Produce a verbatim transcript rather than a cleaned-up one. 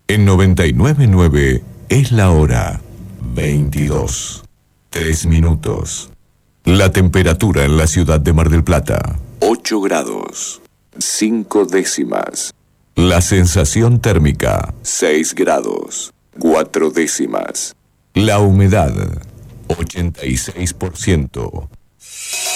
En noventa y nueve punto nueve es la hora veintidós. Tres minutos. La temperatura en la ciudad de Mar del Plata, ocho grados, cinco décimas. La sensación térmica, seis grados, cuatro décimas. La humedad, ochenta y seis por ciento.